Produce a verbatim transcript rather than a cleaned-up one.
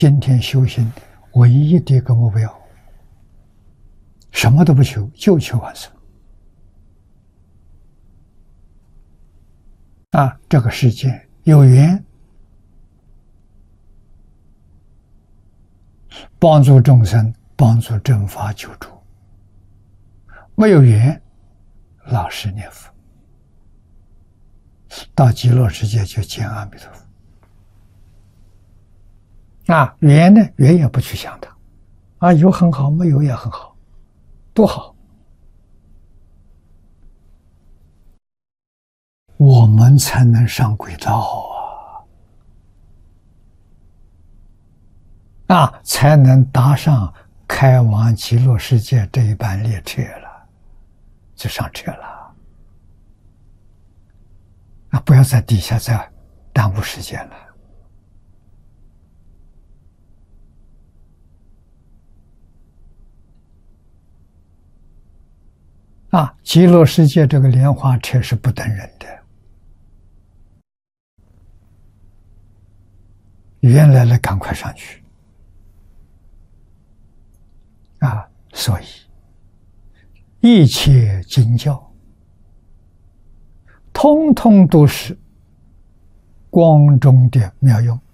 今天修行唯一的一个目标，什么都不求，就求完生。啊，这个世界有缘帮助众生，帮助正法救助；没有缘，老实念佛，到极乐世界就见阿弥陀佛。啊，缘呢，缘也不去想它，啊，有很好，没有也很好，多好。我们才能上轨道啊，啊，才能搭上开往极乐世界这一班列车了，就上车了。啊，不要在底下再耽误时间了。啊，极乐世界这个莲花车是不等人的，缘来了赶快上去。啊，所以一切经教通通都是光中的妙用。